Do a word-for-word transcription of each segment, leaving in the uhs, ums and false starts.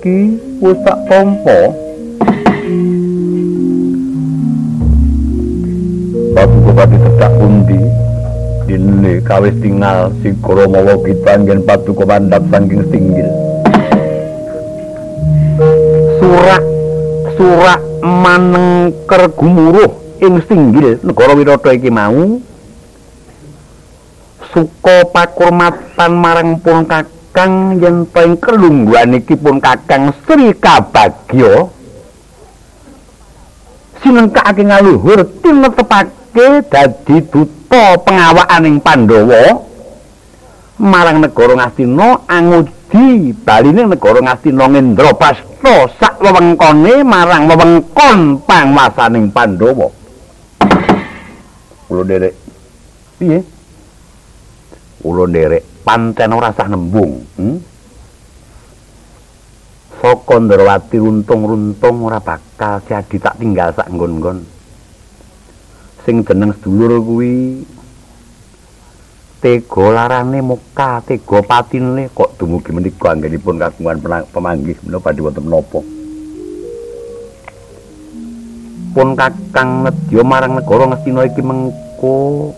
iki wis tak tampa. Paduka-pati cedhak pundi? Dene kawis tinggal Sigara mawa kita anggen paduka mandhap saking Stinggil. Surak surak manengker gumuruh ing Stinggil negara Wirata iki mau suka pakurmatan marang pun kakang yen ing kelungguhan iki pun kakang Sri Kabagya sinengkake ngaluhur tinetepake dadi duta pengawakan ing Pandhawa marang negara Ngastina angudi baline negara Ngastina Ngendrapasta sak wewengkone marang wewengkon panguwasaning Pandhawa. Kula nderek piye? Kula nderek pancen ora sah nembung. Hmm? Saka Ndrawati runtung-runtung ora bakal jadi tak tinggal sak nggon-nggon. Sing jeneng sedulur kuwi tega larane muka, tega patine kok dumugi menika anggenipun kagungan pemanggih menapa badhe wonten menapa. Pun kakang nedya marang negara Ngastina iki mengko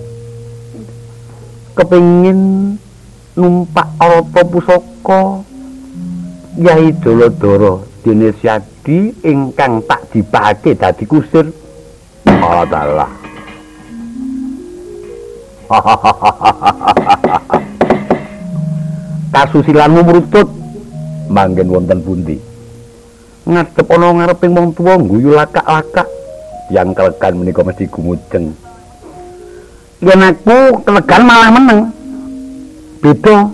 kepengin numpak arata pusaka Yai Daladara dene Syadi ingkang tak dibahake dadi kusir. Allah taala. Kasusilanmu mrutut manggen wonten pundi? Ngadep ana ngareping wong tuwa ngguyu lakak-lakak yang kelegan menika mesti gumujeng. Yen aku kelegan malah meneng. Beda.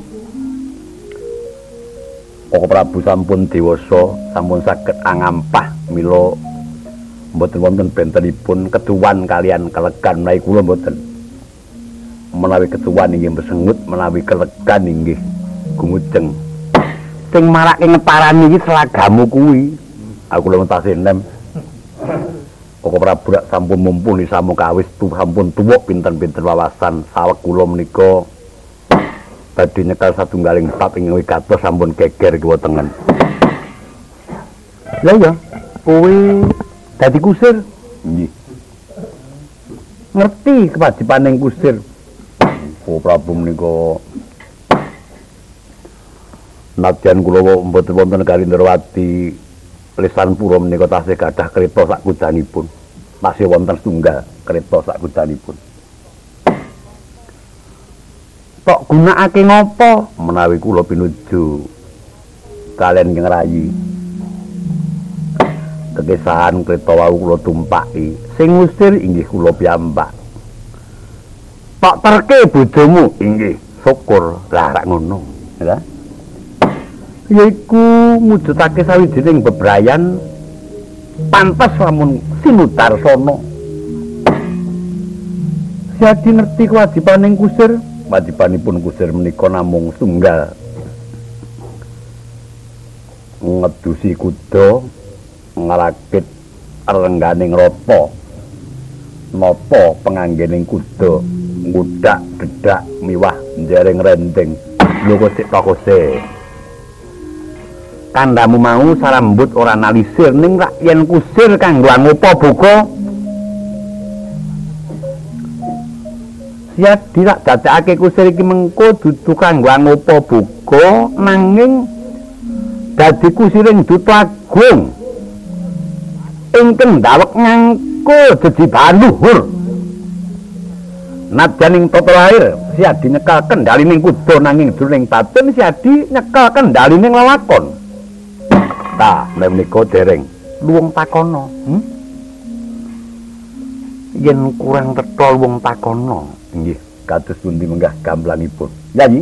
Koko Prabu sampun dewasa, sampun saged angampah mila mboten wonten bentenipun ketuwan kalian kelegan menawi kula mboten. Menawi ketuwan inggih besengut, menawi kelegan inggih gumujeng. Sing marake ngeparani iki selagamu kuwi. Aku lho tasih nem. Koko Prabu sampun mumpuni samukawis tu sampun tuwuk pinten-pinten wawasan saweg kula menika badhe nyekel satunggaling bab ing wigatos sampun geger kiwa tengen. Lah ya, kowe dadi kusir? Nggih. Ngerti kewajibaning kusir. Koko Prabu menika nadyan kula mboten wonten Kalindrawati Lesan Pura menika tasih gadah kreta sak kudanipun. Tasih wonten setunggal kreta sak kudanipun. Tok gunakake ngopo menawi kula pinuju kalian Kang Rayi? Kegesahan kreta wau kula tumpaki. Sing ngusir inggih kula piyambak. Tok terke bojomu inggih syukur. Lah rak ngono, ya. Yaiku mujudake sawijining bebrayan pantes lamun Sinudarsana. Syadi ngerti kewajibaning kusir. Wajibanipun kusir menika namung tunggal ngedusi kuda ngerakit rengganing rata napa penganggening kuda ngudak dedak miwah njereng rendeng. Lho kok sik takose kandamu mau sarambut ora nalisir ning rak yen kusir kanggo ngopo buka. Syadi rak dadekake kusir iki mengko dudu kanggo ngopo buka nanging dadi kusiring duta agung ing kendhawek nganggo jejibahan luhur. Nadyaning tata lahir Syadi nyekel kendhalining kuda nanging jroning batin Syadi nyekel kendhalining lelakon. Ta menika dereng luwung takono. Hmm? Yen kurang tetho luwung takono. Nggih, kados pundi menggah gamblangipun. Nyanyi.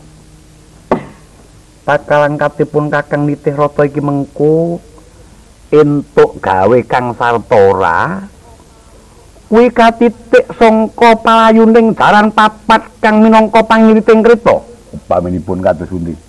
Pakalangkatipun Kakang Nitih Rata iki mengko entuk gawe Kang Sartora kuwi katitik sangka palayuning dalan papat kang minangka pangiriting kreta. Upaminipun kados pundi?